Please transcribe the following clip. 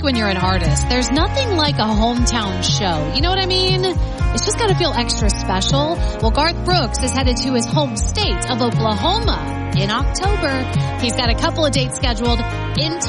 when you're an artist, there's nothing like a hometown show. You know what I mean? It's just got to feel extra special. Well, Garth Brooks is headed to his home state of Oklahoma in October. He's got a couple of dates scheduled in